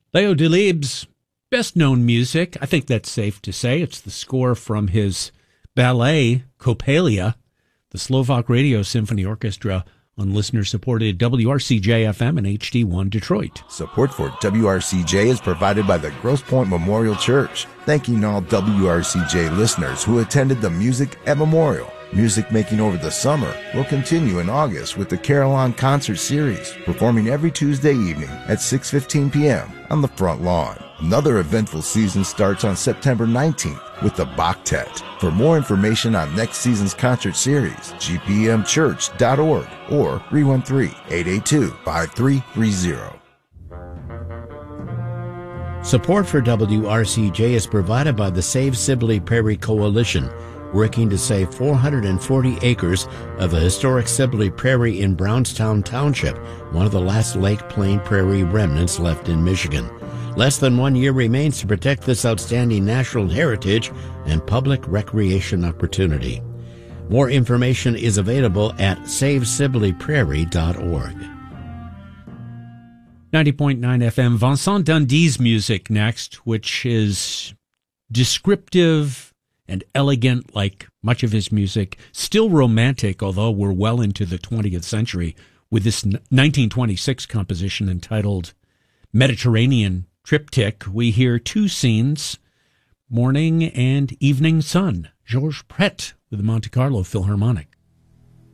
Leo Delibes' best-known music, I think that's safe to say, it's the score from his ballet, Coppelia, the Slovak Radio Symphony Orchestra, on listener-supported WRCJ-FM and HD1 Detroit. Support for WRCJ is provided by the Grosse Pointe Memorial Church. Thanking all WRCJ listeners who attended the Music at Memorial. Music making over the summer will continue in August with the Carillon Concert Series, performing every Tuesday evening at 6:15 p.m. on the front lawn. Another eventful season starts on September 19th with the Bachtet. For more information on next season's concert series, gpmchurch.org or 313-882-5330. Support for WRCJ is provided by the Save Sibley Prairie Coalition, working to save 440 acres of the historic Sibley Prairie in Brownstown Township, one of the last Lake Plain Prairie remnants left in Michigan. Less than 1 year remains to protect this outstanding natural heritage and public recreation opportunity. More information is available at savesibleyprairie.org. 90.9 FM, Vincent Dundee's music next, which is descriptive and elegant like much of his music, still romantic, although we're well into the 20th century, with this 1926 composition entitled Mediterranean Triptych. We hear two scenes, Morning and Evening Sun, Georges Pret with the Monte Carlo Philharmonic.